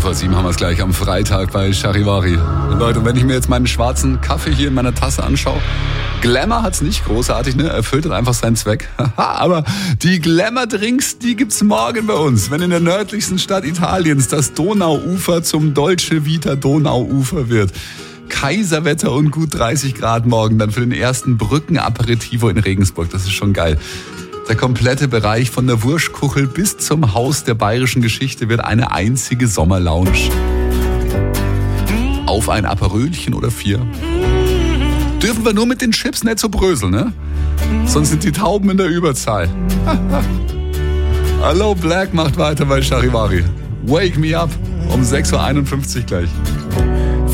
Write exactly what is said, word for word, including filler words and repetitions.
vor sieben haben wir es gleich am Freitag bei Charivari. Und Leute, wenn ich mir jetzt meinen schwarzen Kaffee hier in meiner Tasse anschaue, Glamour hat's nicht großartig, ne? Erfüllt einfach seinen Zweck. Aber die Glamour-Drinks, die gibt's morgen bei uns, wenn in der nördlichsten Stadt Italiens das Donauufer zum Dolce Vita Donauufer wird. Kaiserwetter und gut dreißig Grad morgen dann für den ersten Brückenaperitivo in Regensburg. Das ist schon geil. Der komplette Bereich von der Wurschkuchel bis zum Haus der bayerischen Geschichte wird eine einzige Sommerlounge. Auf ein Aperölchen oder vier. Dürfen wir nur mit den Chips nicht so bröseln, ne? Sonst sind die Tauben in der Überzahl. Hallo Black macht weiter bei Charivari. Wake me up um sechs Uhr einundfünfzig gleich.